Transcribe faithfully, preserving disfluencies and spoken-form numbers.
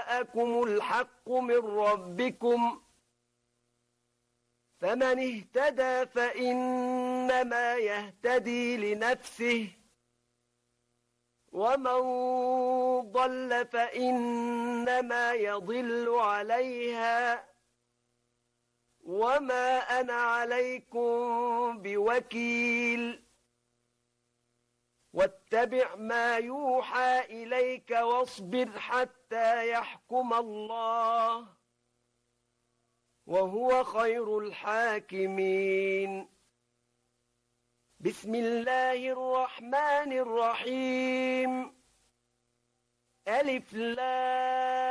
جاءكم الحق من ربكم فمن اهتدى فإنما يهتدي لنفسه ومن ضل فإنما يضل عليها وما أنا عليكم بوكيل واتبع ما يوحى إليك واصبر حتى يحكم الله وهو خير الحاكمين. بسم الله الرحمن الرحيم. ألف لام